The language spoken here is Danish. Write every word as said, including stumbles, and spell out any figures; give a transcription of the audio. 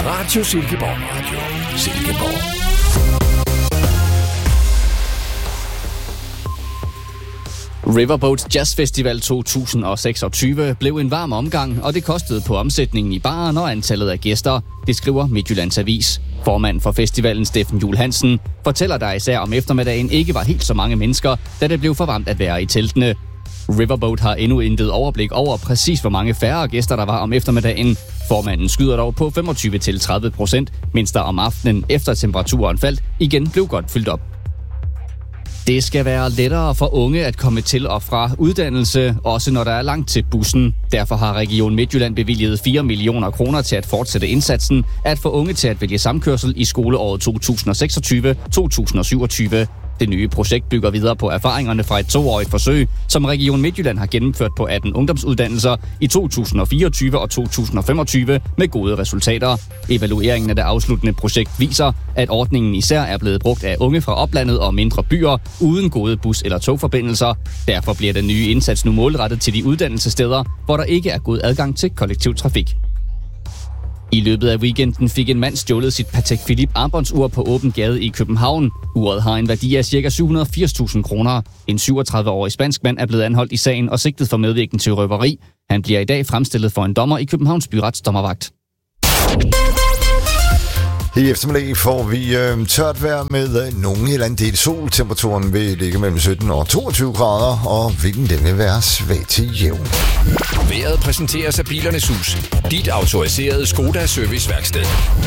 Radio Silkeborg. Radio Silkeborg. Riverboat Jazz Festival to tusind seksogtyve blev en varm omgang, og det kostede på omsætningen i baren og antallet af gæster. Det skriver Midtjyllands Avis. Formanden for festivalen, Steffen Juhl Hansen, fortæller der især om eftermiddagen ikke var helt så mange mennesker, da det blev for varmt at være i teltene. Riverboat har endnu intet overblik over præcis hvor mange færre gæster der var om eftermiddagen. Formanden skyder dog på femogtyve til tredive procent, mens der om aftenen efter temperaturen faldt igen blev godt fyldt op. Det skal være lettere for unge at komme til og fra uddannelse, også når der er langt til bussen. Derfor har Region Midtjylland bevilget fire millioner kroner til at fortsætte indsatsen at få unge til at vælge samkørsel i skoleåret to tusind seksogtyve til to tusind syvogtyve. Det nye projekt bygger videre på erfaringerne fra et toårigt forsøg, som Region Midtjylland har gennemført på atten ungdomsuddannelser i to tusind fireogtyve og to tusind femogtyve med gode resultater. Evalueringen af det afsluttende projekt viser, at ordningen især er blevet brugt af unge fra oplandet og mindre byer uden gode bus- eller togforbindelser. Derfor bliver den nye indsats nu målrettet til de uddannelsessteder, hvor der ikke er god adgang til kollektiv trafik. I løbet af weekenden fik en mand stjålet sit Patek Philippe armbåndsur på åben gade i København. Uret har en værdi af ca. syv hundrede og firs tusind kroner. En syvogtredive-årig spansk mand er blevet anholdt i sagen og sigtet for medvirken til røveri. Han bliver i dag fremstillet for en dommer i Københavns Byrets dommervagt. I eftermiddag får vi øh, tørt vejr med øh, nogen eller anden del sol. Temperaturen vil ligge mellem sytten og toogtyve grader, og vinden den vil være svag til jævn. Vejret præsenteres af Bilernes Hus. Dit autoriserede Skoda serviceværksted.